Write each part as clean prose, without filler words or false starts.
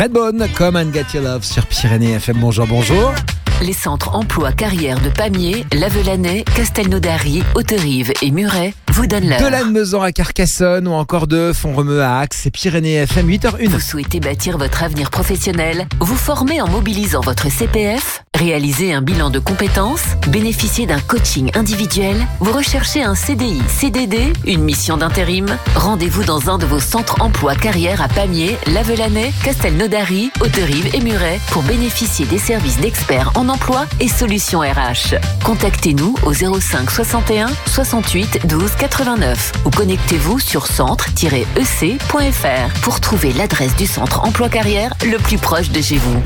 Redbone, Come and Get Your Love sur Pyrénées FM. Bonjour. Les centres emploi carrière de Pamiers, Lavelanet, Castelnaudary, Hauterive et Muret vous donnent l'heure. De Lannemezan à Carcassonne ou encore de Font-Romeu à Axe, c'est Pyrénées FM 8h01. Vous souhaitez bâtir votre avenir professionnel, vous former en mobilisant votre CPF, réaliser un bilan de compétences, bénéficier d'un coaching individuel, vous recherchez un CDI, CDD, une mission d'intérim. Rendez-vous dans un de vos centres emploi carrière à Pamiers, Lavelanet, Castelnaudary, Hauterive et Muret pour bénéficier des services d'experts en emploi et solutions RH. Contactez-nous au 05 61 68 12 89 ou connectez-vous sur centre-ec.fr pour trouver l'adresse du centre emploi carrière le plus proche de chez vous.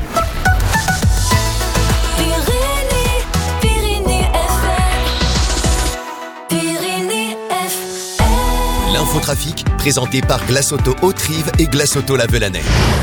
L'infotrafic présenté par Glace Auto Hauterive et Glace Auto Lavelanet.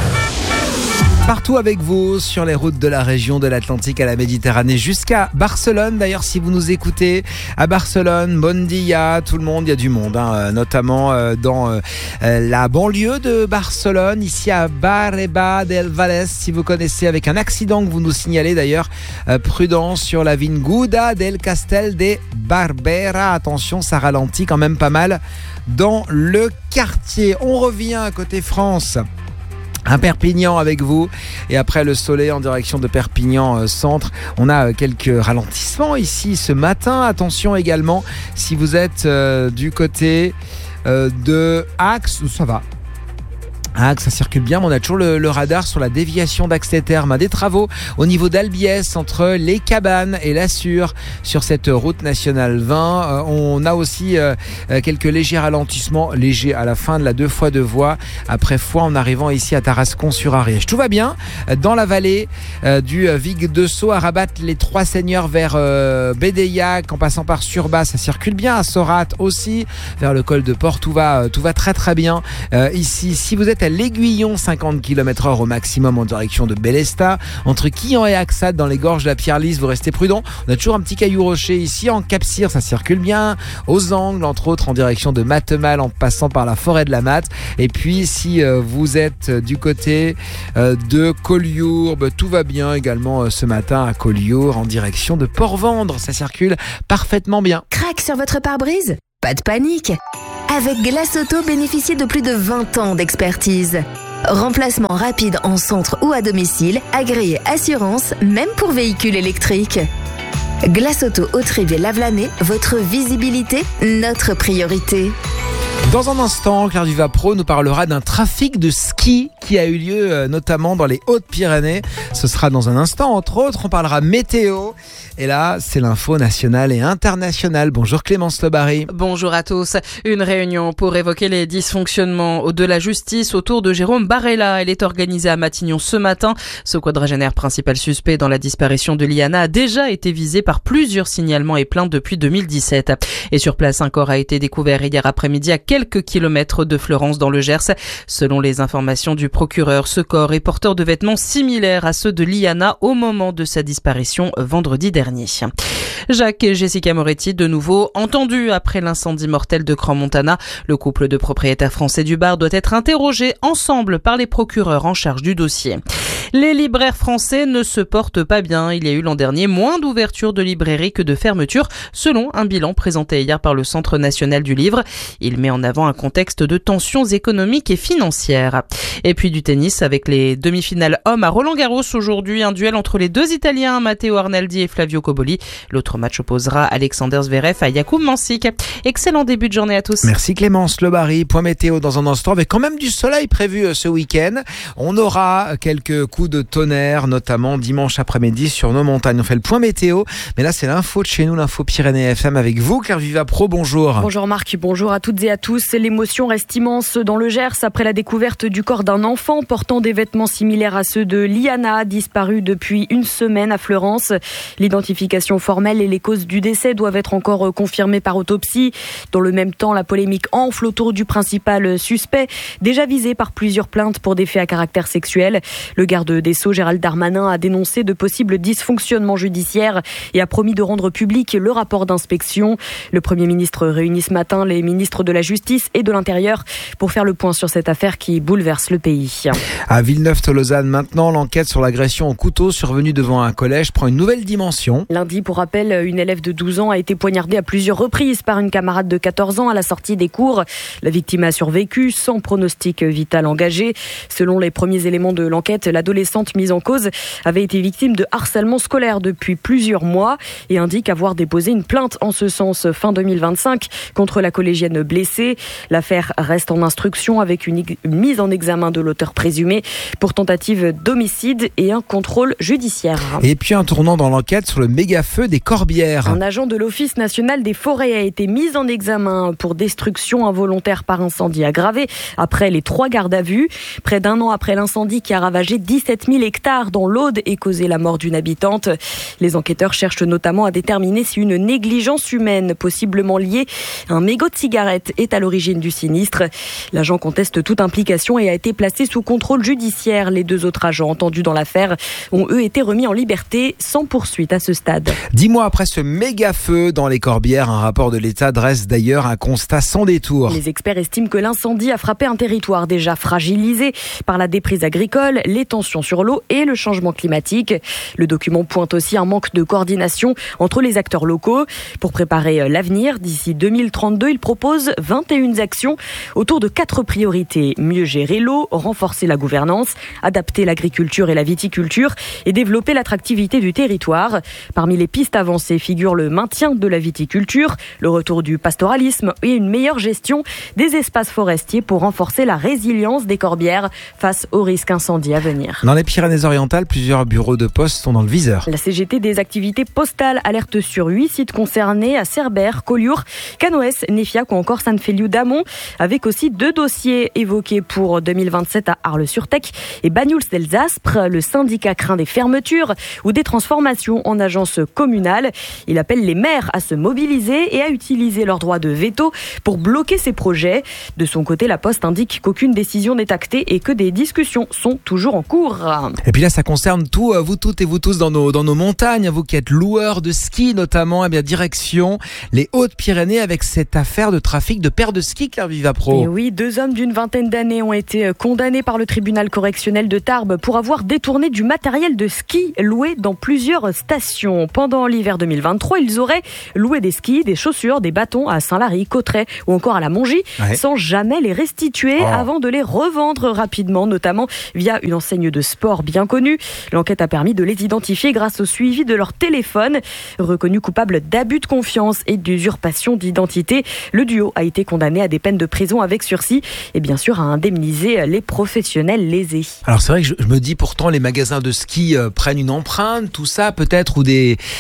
Partout avec vous sur les routes de la région de l'Atlantique à la Méditerranée jusqu'à Barcelone. D'ailleurs, si vous nous écoutez à Barcelone, bon dia, tout le monde, il y a du monde, notamment dans la banlieue de Barcelone, ici à Barreba del Vallès, si vous connaissez, avec un accident que vous nous signalez d'ailleurs. Prudence sur la Vinguda del Castel de Barbera. Attention, ça ralentit quand même pas mal dans le quartier. On revient à côté France. À Perpignan avec vous et après le Soleil en direction de Perpignan centre, on a quelques ralentissements ici ce matin. Attention également si vous êtes du côté de Axe, ça va. Axe, ça circule bien, mais on a toujours le radar sur la déviation d'Axe-les-Thermes. Des travaux au niveau d'Albiès entre les Cabanes et la Sûre sur cette route nationale 20. On a aussi quelques légers ralentissements, légers à la fin de la 2 fois 2 voies après Foix en arrivant ici à Tarascon-sur-Ariège. Tout va bien dans la vallée du Vic de Sceaux à Rabat, les Trois Seigneurs vers Bédeillac en passant par Surbas, ça circule bien. À Sorat aussi vers le col de Port, tout va très très bien ici. Si vous êtes à l'Aiguillon, 50 km/h au maximum en direction de Bélestat. Entre Quillan et Axat, dans les gorges de la Pierre-Lys, vous restez prudent. On a toujours un petit caillou rocher ici. En Cap-Cyr, ça circule bien. Aux Angles, entre autres, en direction de Matemal, en passant par la forêt de la Matte. Et puis, si vous êtes du côté de Collioure, tout va bien également ce matin à Collioure, en direction de Port-Vendre. Ça circule parfaitement bien. Crac sur votre pare-brise ? Pas de panique. Avec Glace Auto, bénéficiez de plus de 20 ans d'expertise. Remplacement rapide en centre ou à domicile, agréé assurance, même pour véhicules électriques. Glace Auto Hauterive et Lavelanet, votre visibilité, notre priorité. Dans un instant, Claire Duvapro nous parlera d'un trafic de ski qui a eu lieu notamment dans les Hautes-Pyrénées. Ce sera dans un instant, entre autres, on parlera météo. Et là, c'est l'info nationale et internationale. Bonjour Clémence Lebary. Bonjour à tous. Une réunion pour évoquer les dysfonctionnements de la justice autour de Jérôme Barella. Elle est organisée à Matignon ce matin. Ce quadragénaire principal suspect dans la disparition de Liana a déjà été visé par plusieurs signalements et plaintes depuis 2017. Et sur place, un corps a été découvert hier après-midi à quelques kilomètres de Fleurance dans le Gers. Selon les informations du procureur, ce corps est porteur de vêtements similaires à ceux de Liana au moment de sa disparition vendredi dernier. Jacques et Jessica Moretti, de nouveau entendus après l'incendie mortel de Crans-Montana. Le couple de propriétaires français du bar doit être interrogé ensemble par les procureurs en charge du dossier. Les libraires français ne se portent pas bien. Il y a eu l'an dernier moins d'ouvertures de librairies que de fermetures, selon un bilan présenté hier par le Centre national du livre. Il met en avant un contexte de tensions économiques et financières. Et puis du tennis avec les demi-finales hommes à Roland-Garros aujourd'hui. Un duel entre les deux Italiens, Matteo Arnaldi et Flavio Cobolli. L'autre match opposera Alexander Zverev à Jakub Mansik. Excellent début de journée à tous. Merci Clémence Lebary. Point météo dans un instant avec quand même du soleil prévu ce week-end. On aura quelques coups de tonnerre, notamment dimanche après-midi sur nos montagnes. On fait le point météo, mais là c'est l'info de chez nous, l'info Pyrénées FM avec vous, Claire Duvapro, bonjour. Bonjour Marc, bonjour à toutes et à tous. L'émotion reste immense dans le Gers après la découverte du corps d'un enfant portant des vêtements similaires à ceux de Liana, disparue depuis une semaine à Fleurance. L'identification formelle et les causes du décès doivent être encore confirmées par autopsie. Dans le même temps, la polémique enfle autour du principal suspect, déjà visé par plusieurs plaintes pour des faits à caractère sexuel. Le garde garde des Sceaux, Gérald Darmanin, a dénoncé de possibles dysfonctionnements judiciaires et a promis de rendre public le rapport d'inspection. Le Premier ministre réunit ce matin les ministres de la Justice et de l'Intérieur pour faire le point sur cette affaire qui bouleverse le pays. À Villeneuve-Tolosane, maintenant, l'enquête sur l'agression au couteau survenue devant un collège prend une nouvelle dimension. Lundi, pour rappel, une élève de 12 ans a été poignardée à plusieurs reprises par une camarade de 14 ans à la sortie des cours. La victime a survécu sans pronostic vital engagé. Selon les premiers éléments de l'enquête, l'adolescente mise en cause avait été victime de harcèlement scolaire depuis plusieurs mois et indique avoir déposé une plainte en ce sens fin 2025 contre la collégienne blessée. L'affaire reste en instruction avec une mise en examen de l'auteur présumé pour tentative d'homicide et un contrôle judiciaire. Et puis un tournant dans l'enquête sur le méga-feu des Corbières. Un agent de l'Office national des forêts a été mis en examen pour destruction involontaire par incendie aggravé après les 3 gardes à vue. Près d'un an après l'incendie qui a ravagé 17 000 hectares dans l'Aude et causé la mort d'une habitante. Les enquêteurs cherchent notamment à déterminer si une négligence humaine possiblement liée à un mégot de cigarette est à l'origine du sinistre. L'agent conteste toute implication et a été placé sous contrôle judiciaire. Les 2 autres agents entendus dans l'affaire ont eux été remis en liberté sans poursuite à ce stade. 10 mois après ce méga feu dans les Corbières, un rapport de l'État dresse d'ailleurs un constat sans détour. Les experts estiment que l'incendie a frappé un territoire déjà fragilisé par la déprise agricole, les tensions sur l'eau et le changement climatique. Le document pointe aussi un manque de coordination entre les acteurs locaux. Pour préparer l'avenir, d'ici 2032, il propose 21 actions autour de 4 priorités. Mieux gérer l'eau, renforcer la gouvernance, adapter l'agriculture et la viticulture et développer l'attractivité du territoire. Parmi les pistes avancées figurent le maintien de la viticulture, le retour du pastoralisme et une meilleure gestion des espaces forestiers pour renforcer la résilience des Corbières face aux risques incendies à venir. Dans les Pyrénées-Orientales, plusieurs bureaux de poste sont dans le viseur. La CGT des activités postales alerte sur 8 sites concernés à Cerbère, Collioure, Canoës, Néfiac ou encore Sainte-Féliu-d'Amont, avec aussi 2 dossiers évoqués pour 2027 à Arles-sur-Tech et Banyuls-del-Zaspre. Le syndicat craint des fermetures ou des transformations en agences communales. Il appelle les maires à se mobiliser et à utiliser leur droit de veto pour bloquer ces projets. De son côté, la Poste indique qu'aucune décision n'est actée et que des discussions sont toujours en cours. Et puis là, ça concerne vous toutes et vous tous dans nos montagnes, vous qui êtes loueurs de ski notamment, direction les Hautes-Pyrénées avec cette affaire de trafic de paires de ski, Claire Vivapro. Et oui, 2 hommes d'une vingtaine d'années ont été condamnés par le tribunal correctionnel de Tarbes pour avoir détourné du matériel de ski loué dans plusieurs stations. Pendant l'hiver 2023, ils auraient loué des skis, des chaussures, des bâtons à Saint-Lary, Cauterets ou encore à la Mongie, sans jamais les restituer avant de les revendre rapidement, notamment via une enseigne de sport bien connue. L'enquête a permis de les identifier grâce au suivi de leur téléphone. Reconnu coupable d'abus de confiance et d'usurpation d'identité, le duo a été condamné à des peines de prison avec sursis et bien sûr à indemniser les professionnels lésés. Alors c'est vrai que je me dis pourtant les magasins de ski prennent une empreinte, tout ça peut-être, ou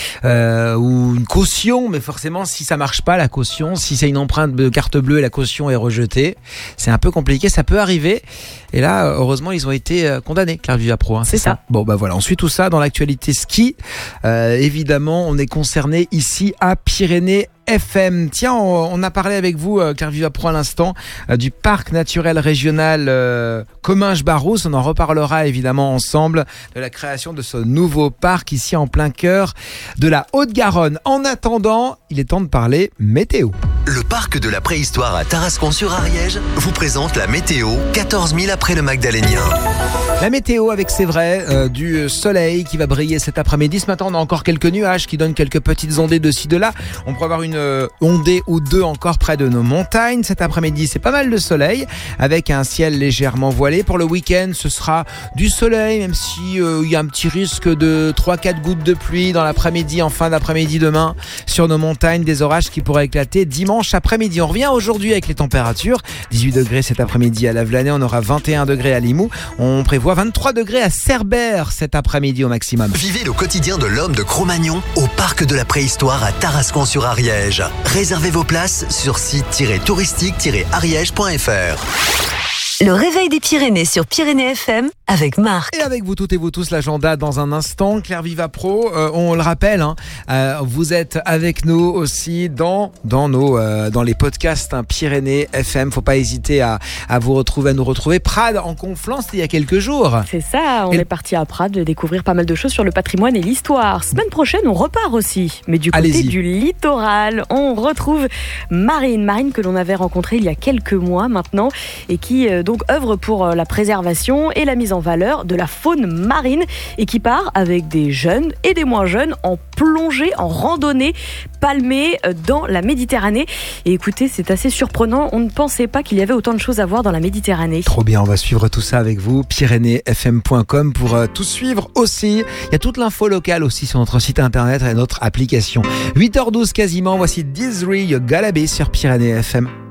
une caution, mais forcément si ça marche pas la caution, si c'est une empreinte de carte bleue et la caution est rejetée, c'est un peu compliqué, ça peut arriver. Et là, heureusement, ils ont été condamnés, Claire Vivapro. C'est ça. Bon, voilà. On suit tout ça dans l'actualité ski. Évidemment, on est concerné ici à Pyrénées FM. Tiens, on a parlé avec vous, Claire Vivapro, à l'instant, du parc naturel régional Comminges-Barousse. On en reparlera évidemment ensemble de la création de ce nouveau parc ici en plein cœur de la Haute-Garonne. En attendant, il est temps de parler météo. Le parc de la préhistoire à Tarascon-sur-Ariège vous présente la météo 14 000 après le Magdalénien. La météo avec, c'est vrai, du soleil qui va briller cet après-midi. Ce matin, on a encore quelques nuages qui donnent quelques petites ondées de ci, de là. On pourrait avoir une ondée ou 2 encore près de nos montagnes. Cet après-midi, c'est pas mal de soleil avec un ciel légèrement voilé. Pour le week-end, ce sera du soleil, même si il y a un petit risque de 3-4 gouttes de pluie dans l'après-midi, en fin d'après-midi demain sur nos montagnes. Des orages qui pourraient éclater dimanche après-midi. On revient aujourd'hui avec les températures. 18 degrés cet après-midi à Lavelanet. On aura 21 degrés à Limoux. On prévoit 23 degrés à Cerbère cet après-midi au maximum. Vivez le quotidien de l'homme de Cro-Magnon au parc de la préhistoire à Tarascon-sur-Ariège. Réservez vos places sur site-touristique-ariège.fr. Le réveil des Pyrénées sur Pyrénées FM avec Marc. Et avec vous toutes et vous tous, l'agenda dans un instant. Claire Viva Pro, on le rappelle, vous êtes avec nous aussi dans les podcasts Pyrénées FM. Faut pas hésiter à vous retrouver, à nous retrouver. Prades en Conflans, c'était il y a quelques jours. C'est ça, on est parti à Prades découvrir pas mal de choses sur le patrimoine et l'histoire. Semaine prochaine, on repart aussi, mais du côté du littoral. On retrouve Marine que l'on avait rencontrée il y a quelques mois maintenant et qui donc œuvre pour la préservation et la mise en valeur de la faune marine et qui part avec des jeunes et des moins jeunes en plongée, en randonnée palmée dans la Méditerranée. Et écoutez, c'est assez surprenant, on ne pensait pas qu'il y avait autant de choses à voir dans la Méditerranée. Trop bien, on va suivre tout ça avec vous, pyrénéesfm.com pour tout suivre aussi. Il y a toute l'info locale aussi sur notre site internet et notre application. 8h12 quasiment, voici Dizri You Gotta Be sur Pyrénées FM.